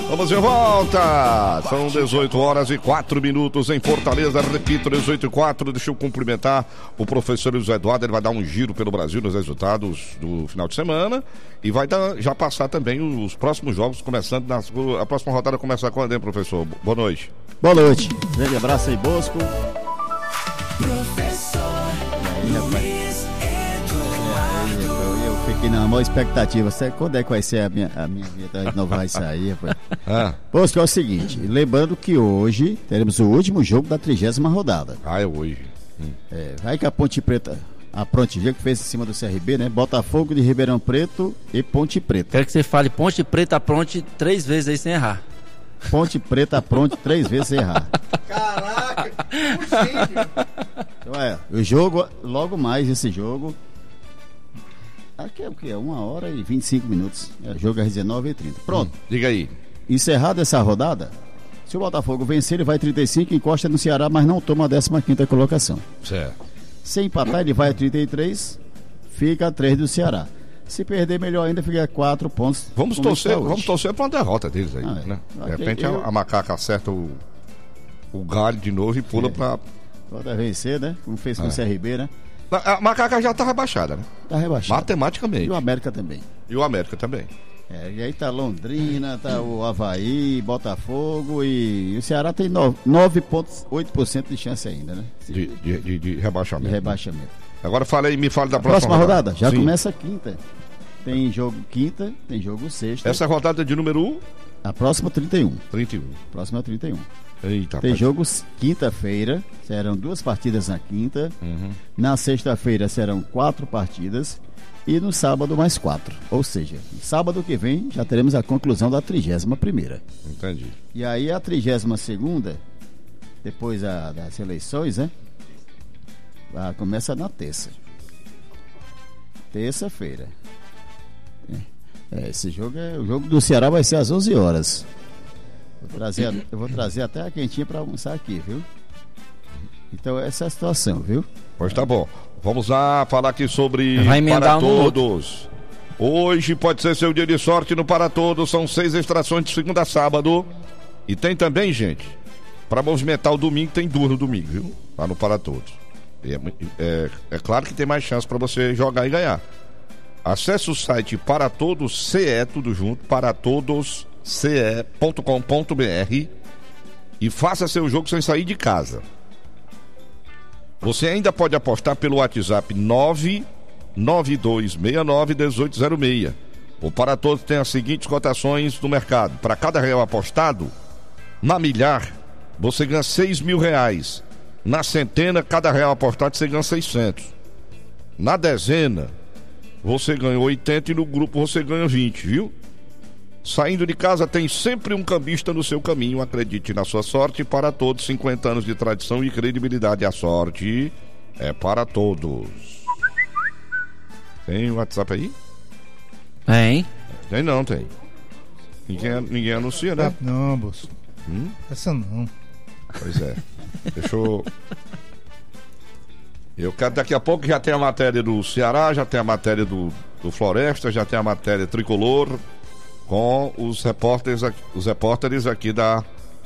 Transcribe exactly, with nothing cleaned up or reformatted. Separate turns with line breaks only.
Vamos de volta. São dezoito horas e quatro minutos em Fortaleza. Repito, dezoito e quatro. Deixa eu cumprimentar o professor José Eduardo. Ele vai dar um giro pelo Brasil nos resultados do final de semana. E vai dar, já passar também os próximos jogos, começando nas, a próxima rodada começa quando, hein, professor? Boa noite.
Boa noite. Grande abraço aí, Bosco.
Professor Luiz Eduardo.
Eu fiquei na maior expectativa. Quando é que vai ser a minha, a minha vida? Não vai sair, rapaz.
Ah.
Bosco, é o seguinte, lembrando que hoje teremos o último jogo da trigésima rodada.
Ah, é hoje.
Hum. É, vai que a Ponte Preta, a Ponte Preta que fez em cima do C R B, né? Botafogo de Ribeirão Preto e Ponte Preta.
Quero que você fale Ponte Preta, Ponte três vezes aí sem errar.
Ponte Preta, Ponte três vezes sem errar.
Caraca, impossível.
Então é, o jogo, logo mais esse jogo. Aqui é o que? Uma hora e vinte e cinco minutos. É, o jogo é às dezenove e trinta. Pronto.
Hum, diga aí.
Encerrada essa rodada, se o Botafogo vencer, ele vai a trinta e cinco, encosta no Ceará, mas não toma a décima quinta colocação.
Certo.
Se empatar, ele vai a trinta e três, fica a três do Ceará. Se perder, melhor ainda, fica a quatro pontos.
Vamos torcer, vamos torcer para uma derrota deles aí, ah, é. né? De repente eu... a, a macaca acerta o, o galho de novo e pula é. para...
Pode vencer, né? Como fez com é. o C R B, né?
A macaca já tá rebaixada, né?
Tá rebaixada.
Matematicamente.
E o América também.
E o América também.
É, e aí tá Londrina, tá o Avaí, Botafogo e, e o Ceará tem nove vírgula oito por cento de chance ainda, né?
De, de, de, de rebaixamento.
De rebaixamento.
Né? Agora fala aí, me fale da próxima,
próxima rodada. rodada. Já
Sim.
começa a quinta. Tem jogo quinta, tem jogo sexta.
Essa rodada é de número um?
A próxima trinta e um.
trinta e um.
Próxima trinta e um.
Eita,
tem
pai.
jogos quinta-feira, serão duas partidas na quinta.
Uhum.
Na sexta-feira serão quatro partidas. E no sábado mais quatro. Ou seja, sábado que vem já teremos a conclusão da trigésima primeira.
Entendi.
E aí a trigésima segunda, depois a, das eleições, né? Ah, começa na terça. Terça-feira. É, esse jogo é. O jogo do Ceará vai ser às onze horas. Vou trazer, eu vou trazer até a quentinha para almoçar aqui, viu? Então essa é a situação, viu?
Pois tá bom. Vamos lá falar aqui sobre
Vai
Para
um
Todos. Hoje pode ser seu dia de sorte no Para Todos. São seis extrações de segunda a sábado. E tem também, gente, para movimentar o domingo, tem duas no domingo, viu? Lá no Para Todos. É, é, é claro que tem mais chance para você jogar e ganhar. Acesse o site Para Todos C E, tudo junto, para todos c e ponto com ponto b r e faça seu jogo sem sair de casa. Você ainda pode apostar pelo WhatsApp nove nove dois seis nove um oito zero seis. O Para Todos tem as seguintes cotações do mercado. Para cada real apostado, na milhar, você ganha seis mil reais. Na centena, cada real apostado, você ganha seiscentos. Na dezena, você ganha oitenta e no grupo você ganha vinte, viu? Saindo de casa tem sempre um cambista no seu caminho. Acredite na sua sorte. Para Todos, cinquenta anos de tradição e credibilidade. A sorte é para todos. Tem o WhatsApp aí?
Tem.
Tem não, tem. Ninguém, ninguém anuncia, né?
Não, Bolso.
Hum?
Essa não.
Pois é. Deixa eu... Eu quero daqui a pouco já tem a matéria do Ceará, já tem a matéria do, do Floresta, já tem a matéria tricolor com os repórteres, os repórteres aqui da